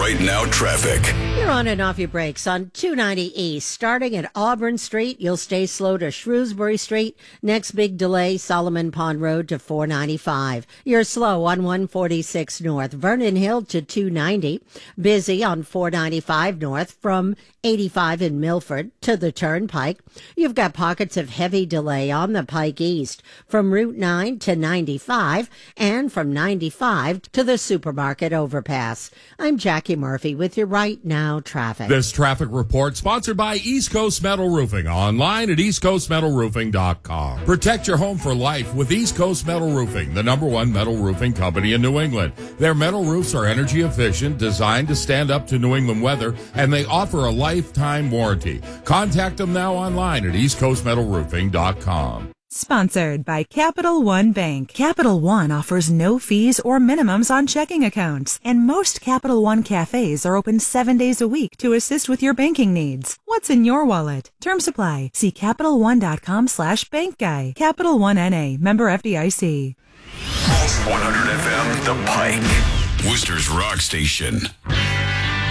Right Now traffic. You're on and off your brakes on 290 East. Starting at Auburn Street, you'll stay slow to Shrewsbury Street. Next big delay, Solomon Pond Road to 495. You're slow on 146 North, Vernon Hill to 290. Busy on 495 North from 85 in Milford to the Turnpike. You've got pockets of heavy delay on the Pike East from Route 9 to 95 and from 95 to the supermarket overpass. I'm Jackie Murphy with your Right Now traffic. This traffic report sponsored by East Coast Metal Roofing, online at eastcoastmetalroofing.com. Protect your home for life with East Coast Metal Roofing, the #1 metal roofing company in New England. Their metal roofs are energy efficient, designed to stand up to New England weather, and they offer a lifetime warranty. Contact them now online at eastcoastmetalroofing.com. Sponsored by Capital One Bank. Capital One offers no fees or minimums on checking accounts, and most Capital One cafes are open 7 days a week to assist with your banking needs. What's in your wallet? Terms apply. See CapitalOne.com/bankguy. Capital One N.A. Member FDIC. 100 FM, The Pike. Worcester's Rock Station.